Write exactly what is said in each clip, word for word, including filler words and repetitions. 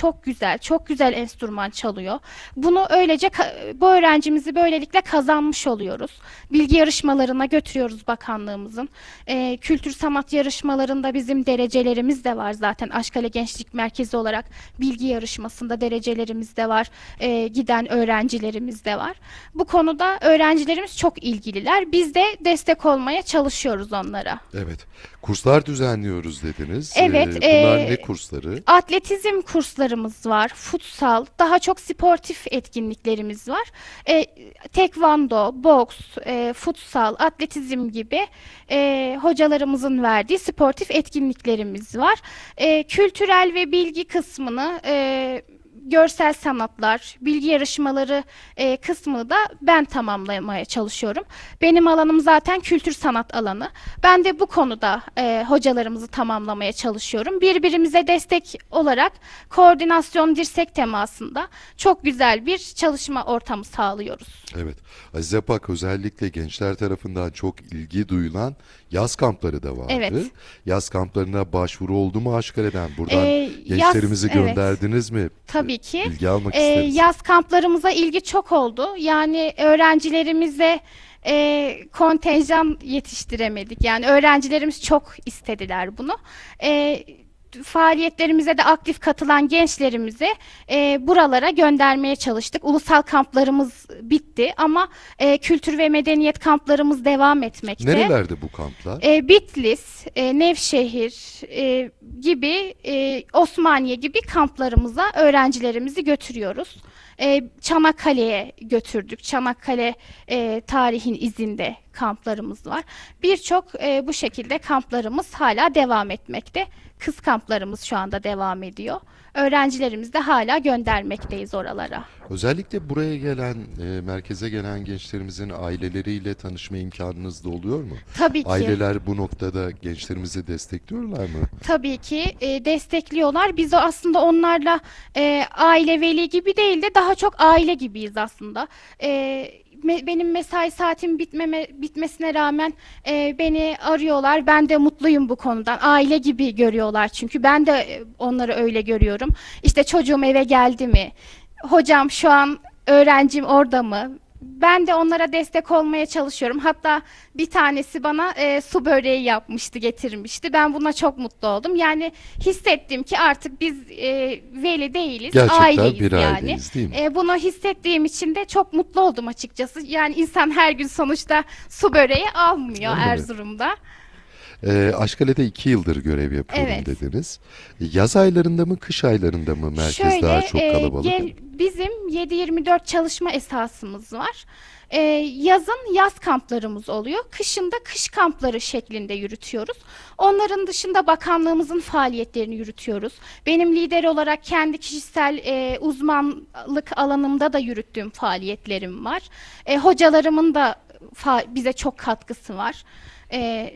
çok güzel, çok güzel enstrüman çalıyor. Bunu öylece bu öğrencimizi böylelikle kazanmış oluyoruz. Bilgi yarışmalarına götürüyoruz bakanlığımızın. E, kültür sanat yarışmalarında bizim derecelerimiz de var zaten. Aşkale Gençlik Merkezi olarak bilgi yarışmasında derecelerimiz de var. E, giden öğrencilerimiz de var. Bu konuda öğrencilerimiz çok ilgililer. Biz de destek olmaya çalışıyoruz onlara. Evet. Kurslar düzenliyoruz dediniz. Evet. Ee, bunlar e, ne kursları? Atletizm kurslarımız var, futsal, daha çok sportif etkinliklerimiz var. E, tekvando, boks, e, futsal, atletizm gibi e, hocalarımızın verdiği sportif etkinliklerimiz var. E, kültürel ve bilgi kısmını, e, görsel sanatlar, bilgi yarışmaları e, kısmını da ben tamamlamaya çalışıyorum. Benim alanım zaten kültür sanat alanı. Ben de bu konuda e, hocalarımızı tamamlamaya çalışıyorum. Birbirimize destek olarak koordinasyon, dirsek temasında çok güzel bir çalışma ortamı sağlıyoruz. Evet. Azize Pak özellikle gençler tarafından çok ilgi duyulan yaz kampları da vardı. Evet. Yaz kamplarına başvuru oldu mu Aşkale'den? Buradan Ee, gençlerimizi yaz- evet. gönderdiniz mi? Tabii ki. Bilgi almak Ee, isteriz. yaz kamplarımıza ilgi çok oldu. Yani öğrencilerimize e, kontenjan yetiştiremedik. Yani öğrencilerimiz çok istediler bunu. E, faaliyetlerimize de aktif katılan gençlerimizi e, buralara göndermeye çalıştık. Ulusal kamplarımız bitti ama e, kültür ve medeniyet kamplarımız devam etmekte. Nerelerde bu kamplar? E, Bitlis, e, Nevşehir e, gibi, e, Osmaniye gibi kamplarımıza öğrencilerimizi götürüyoruz. E, Çanakkale'ye götürdük. Çanakkale e, tarihin izinde kamplarımız var. Birçok e, bu şekilde kamplarımız hala devam etmekte. Kız kamplarımız şu anda devam ediyor. Öğrencilerimizi de hala göndermekteyiz oralara. Özellikle buraya gelen, e, merkeze gelen gençlerimizin aileleriyle tanışma imkanınız da oluyor mu? Tabii ki. Aileler bu noktada gençlerimizi destekliyorlar mı? Tabii ki e, destekliyorlar. Biz de aslında onlarla e, aile veli gibi değil de daha çok aile gibiyiz aslında. E, me- benim mesai saatim bitmeme bitmesine rağmen e, beni arıyorlar. Ben de mutluyum bu konudan. Aile gibi görüyorlar çünkü ben de e, onları öyle görüyorum. İşte çocuğum eve geldi mi? Hocam şu an öğrencim orada mı? Ben de onlara destek olmaya çalışıyorum. Hatta bir tanesi bana e, su böreği yapmıştı, getirmişti. Ben buna çok mutlu oldum. Yani hissettim ki artık biz e, veli değiliz, Gerçekten aileyiz bir yani. aileyiz, değil mi? E, bunu hissettiğim için de çok mutlu oldum açıkçası. Yani insan her gün sonuçta su böreği almıyor Öyle mi? Erzurum'da. E, Aşkale'de iki yıldır görev yapıyorum Evet. dediniz. E, Yaz aylarında mı, kış aylarında mı merkez Şöyle, daha çok e, kalabalık? gel- bizim yedi yirmi dört çalışma esasımız var. E, yazın yaz kamplarımız oluyor. Kışın da kış kampları şeklinde yürütüyoruz. Onların dışında bakanlığımızın faaliyetlerini yürütüyoruz. Benim lider olarak kendi kişisel e, uzmanlık alanımda da yürüttüğüm faaliyetlerim var. E, hocalarımın da fa- bize çok katkısı var. E,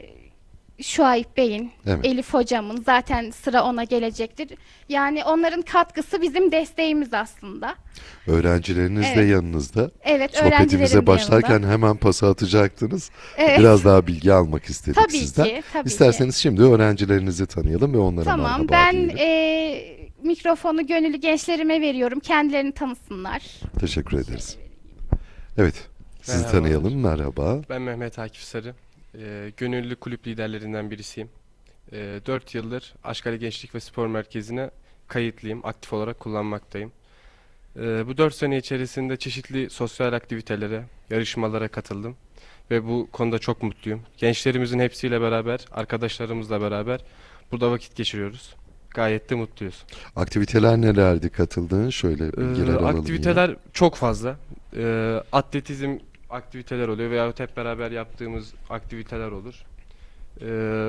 Şuayb Bey'in, Evet. Elif hocamın, zaten sıra ona gelecektir. Yani onların katkısı bizim desteğimiz aslında. Öğrencileriniz de Evet. yanınızda. Evet, Sohbetimize öğrencilerim de başlarken yanında. hemen pası atacaktınız. Evet. Biraz daha bilgi almak istedik Tabii sizden. ki, tabii İsterseniz şimdi öğrencilerinizi tanıyalım ve onlara Tamam, merhaba ben diyelim. e, mikrofonu gönüllü gençlerime veriyorum. Kendilerini tanısınlar. Teşekkür ederiz. Evet, sizi Merhabalar. tanıyalım. Merhaba. Ben Mehmet Akif Sarı. Ee, gönüllü kulüp liderlerinden birisiyim. Ee, dört yıldır Aşkale Gençlik ve Spor Merkezi'ne kayıtlıyım. Aktif olarak kullanmaktayım. Ee, bu dört sene içerisinde çeşitli sosyal aktivitelere, yarışmalara katıldım. Ve bu konuda çok mutluyum. Gençlerimizin hepsiyle beraber, arkadaşlarımızla beraber burada vakit geçiriyoruz. Gayet de mutluyuz. Aktiviteler nelerdi katıldığın? Şöyle Ee, bilgiler alalım yine. aktiviteler çok fazla. Ee, atletizm aktiviteler oluyor veyahut hep beraber yaptığımız aktiviteler olur. Ee,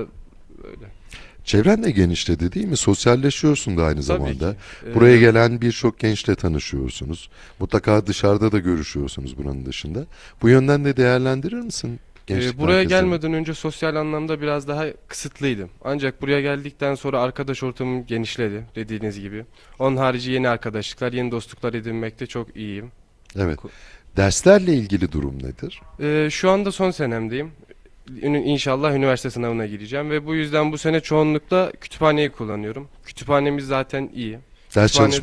böyle. Çevren de genişledi değil mi? Sosyalleşiyorsun da aynı Tabii zamanda. ki. Ee, Buraya gelen birçok gençle tanışıyorsunuz. Mutlaka dışarıda da görüşüyorsunuz buranın dışında. Bu yönden de değerlendirir misin? e, Gençlik buraya merkezlerini? gelmeden önce sosyal anlamda biraz daha kısıtlıydım. Ancak buraya geldikten sonra arkadaş ortamım genişledi dediğiniz gibi. Onun harici yeni arkadaşlıklar, yeni dostluklar edinmekte çok iyiyim. Evet. Derslerle ilgili durum nedir? Ee, şu anda son senemdeyim. Ünü- İnşallah üniversite sınavına gireceğim ve bu yüzden bu sene çoğunlukla kütüphaneyi kullanıyorum. Kütüphanemiz zaten iyi. Ders Kütüphanede-